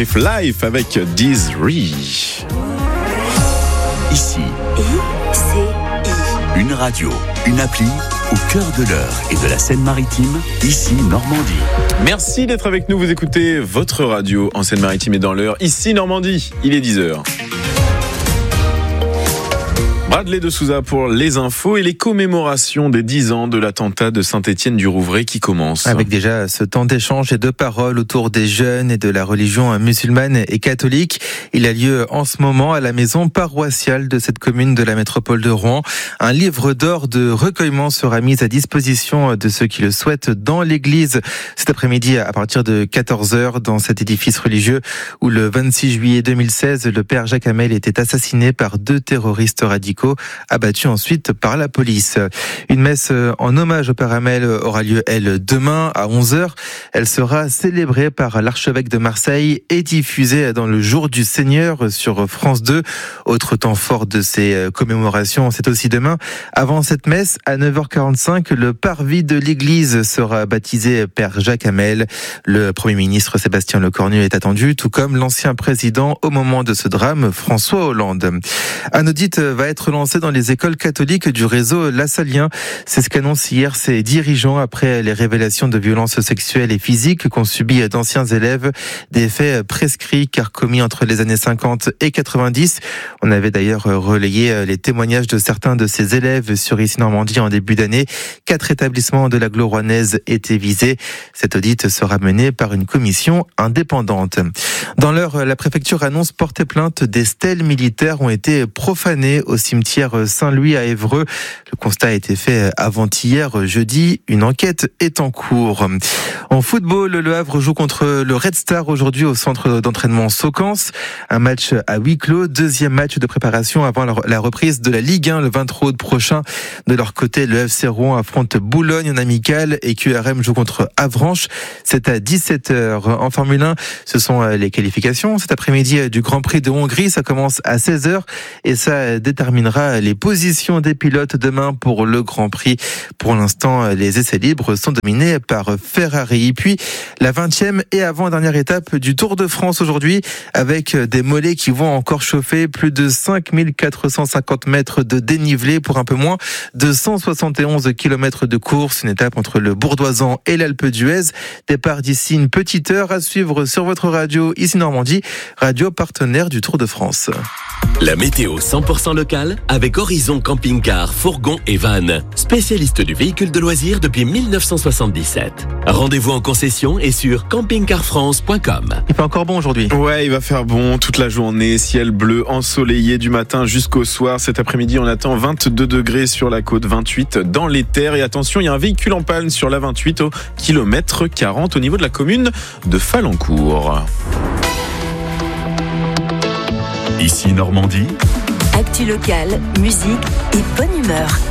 If Life avec Dizri. Ici, une radio, une appli au cœur de l'Eure et de la Seine-Maritime, ici Normandie. Merci d'être avec nous, vous écoutez votre radio en Seine-Maritime et dans l'Eure, ici Normandie, il est 10h. Bradley de Souza pour les infos et les commémorations des 10 ans de l'attentat de Saint-Étienne-du-Rouvray qui commence. Avec déjà ce temps d'échange et de paroles autour des jeunes et de la religion musulmane et catholique. Il a lieu en ce moment à la maison paroissiale de cette commune de la métropole de Rouen. Un livre d'or de recueillement sera mis à disposition de ceux qui le souhaitent dans l'église cet après-midi à partir de 14h dans cet édifice religieux où le 26 juillet 2016, le père Jacques Hamel était assassiné par 2 terroristes radicaux abattu ensuite par la police. Une messe en hommage au père Hamel aura lieu, elle, demain à 11h. Elle sera célébrée par l'archevêque de Marseille et diffusée dans le Jour du Seigneur sur France 2. Autre temps fort de ces commémorations, c'est aussi demain. Avant cette messe, à 9h45, le parvis de l'église sera baptisé père Jacques Hamel. Le Premier ministre Sébastien Lecornu est attendu, tout comme l'ancien président au moment de ce drame, François Hollande. Un audit va être lancé dans les écoles catholiques du réseau lassalien. C'est ce qu'annoncent hier ses dirigeants après les révélations de violences sexuelles et physiques qu'ont subi d'anciens élèves. Des faits prescrits car commis entre les années 50 et 90. On avait d'ailleurs relayé les témoignages de certains de ces élèves sur Ici Normandie en début d'année. 4 établissements de l'agglo rouennaise étaient visés. Cet audit sera mené par une commission indépendante. Dans l'heure, la préfecture annonce porter plainte. Des stèles militaires ont été profanées au cimetière Saint-Louis à Évreux. Le constat a été fait avant-hier, jeudi. Une enquête est en cours. En football, Le Havre joue contre le Red Star aujourd'hui au centre d'entraînement Saucans. Un match à huis clos, 2e match de préparation avant la reprise de la Ligue 1 le 23 août prochain. De leur côté, le FC Rouen affronte Boulogne en amical et QRM joue contre Avranches. C'est à 17h. En Formule 1, ce sont les qualifications. Cet après-midi du Grand Prix de Hongrie, ça commence à 16h et ça déterminera les positions des pilotes demain pour le Grand Prix. Pour l'instant, les essais libres sont dominés par Ferrari. Puis, la 20e et avant-dernière étape du Tour de France aujourd'hui, avec des mollets qui vont encore chauffer. Plus de 5450 mètres de dénivelé pour un peu moins de 171 km de course. Une étape entre le Bourdoisan et l'Alpe d'Huez. Départ d'ici une petite heure à suivre sur votre radio, ici Normandie, radio partenaire du Tour de France. La météo 100% locale avec Horizon Camping-Car, Fourgon et Van, spécialiste du véhicule de loisirs depuis 1977. Rendez-vous en concession et sur campingcarfrance.com. Il fait encore bon aujourd'hui. Ouais, il va faire bon toute la journée, ciel bleu, ensoleillé du matin jusqu'au soir. Cet après-midi, on attend 22 degrés sur la côte, 28 dans les terres. Et attention, il y a un véhicule en panne sur la 28 au kilomètre 40 au niveau de la commune de Falencourt. Ici Normandie. Actu locale, musique et bonne humeur.